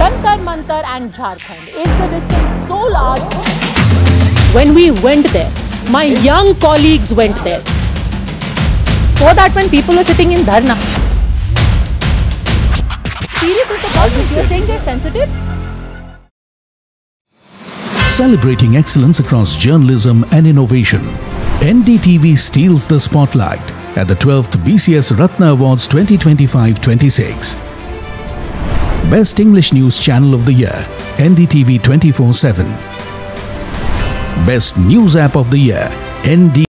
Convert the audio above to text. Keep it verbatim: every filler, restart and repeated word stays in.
Jantar Mantar and Jharkhand. Is the distance so large? When we went there, my young colleagues went there. So that when people were sitting in dharna, serious is the problem. You are saying they're sensitive? Celebrating excellence across journalism and innovation, N D T V steals the spotlight at the twelfth B C S Ratna Awards twenty twenty-five twenty-six. Best English News Channel of the Year, N D T V twenty-four seven. Best News App of the Year, N D